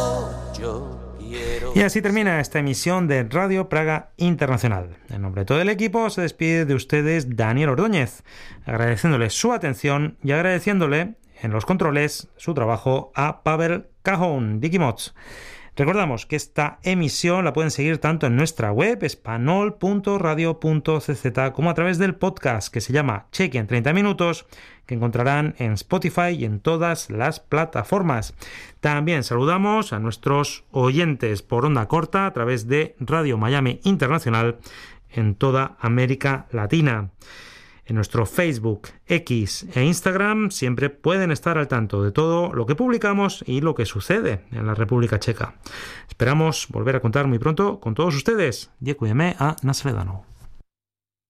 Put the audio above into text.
Y así termina esta emisión de Radio Praga Internacional. En nombre de todo el equipo se despide de ustedes Daniel Ordóñez, agradeciéndole su atención y agradeciéndole en los controles su trabajo a Pavel Cajón, Dikimots. Recordamos que esta emisión la pueden seguir tanto en nuestra web espanol.radio.cz como a través del podcast que se llama Chequi en 30 minutos, que encontrarán en Spotify y en todas las plataformas. También saludamos a nuestros oyentes por onda corta a través de Radio Miami Internacional en toda América Latina. En nuestro Facebook, X e Instagram siempre pueden estar al tanto de todo lo que publicamos y lo que sucede en la República Checa. Esperamos volver a contar muy pronto con todos ustedes. Děkujeme a nashledanou.